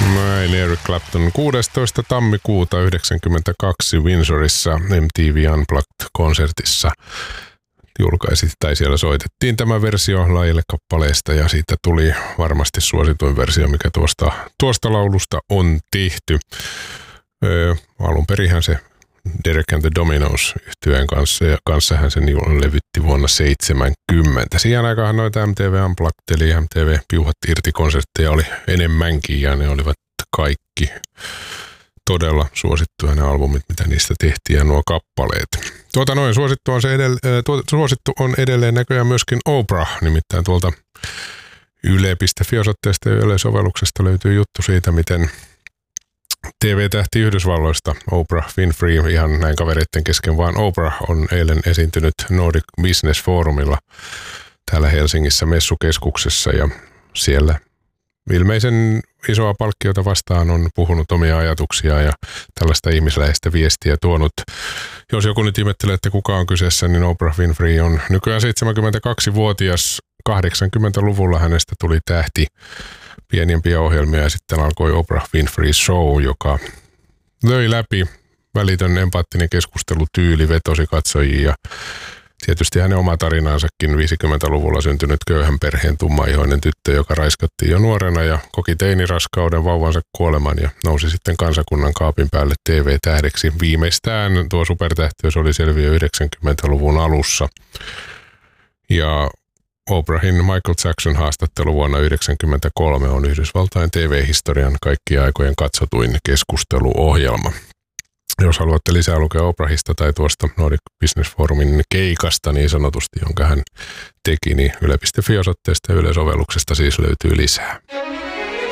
Näin Eric Clapton 16. tammikuuta 1992 Windsorissa MTV Unplugged-konsertissa julkaisi, tai siellä soitettiin tämä versio laajille kappaleesta, ja siitä tuli varmasti suosituin versio, mikä tuosta laulusta on tehty. Alun perinhän se Derek and the Dominos -yhtyeen kanssa, ja kanssahan sen levytti vuonna 1970. Siihen aikaan noita MTV Unplugged, eli MTV Piuhat irti -konsertteja oli enemmänkin, ja ne olivat kaikki todella suosittuja ne albumit, mitä niistä tehtiin, ja nuo kappaleet. Suosittu on edelleen näköjään myöskin Oprah, nimittäin tuolta yle.fi-osoitteesta ja Yle-sovelluksesta löytyy juttu siitä, miten TV-tähti Yhdysvalloista, Oprah Winfrey, ihan näin kavereiden kesken, vaan Oprah on eilen esiintynyt Nordic Business Forumilla täällä Helsingissä messukeskuksessa, ja siellä ilmeisen isoa palkkiota vastaan on puhunut omia ajatuksia ja tällaista ihmisläheistä viestiä tuonut. Jos joku nyt ihmettelee, että kuka on kyseessä, niin Oprah Winfrey on nykyään 72-vuotias. 80-luvulla hänestä tuli tähti, pienimpiä ohjelmia, ja sitten alkoi Oprah Winfrey Show, joka löi läpi. Välitön empaattinen keskustelutyyli vetosi katsojia, ja tietysti hänen oma tarinaansakin 50-luvulla syntynyt köyhän perheen tummaihoinen tyttö, joka raiskattiin jo nuorena ja koki teiniraskauden, vauvansa kuoleman ja nousi sitten kansakunnan kaapin päälle TV-tähdeksi. Viimeistään tuo supertähtiys oli selviö 90-luvun alussa. Ja Oprahin Michael Jackson -haastattelu vuonna 1993 on Yhdysvaltain TV-historian kaikkien aikojen katsotuin keskusteluohjelma. Jos haluatte lisää lukea Oprahista tai tuosta Nordic Business Forumin keikasta niin sanotusti, jonka hän teki, niin yle.fi-osoitteesta ja Yle-sovelluksesta siis löytyy lisää.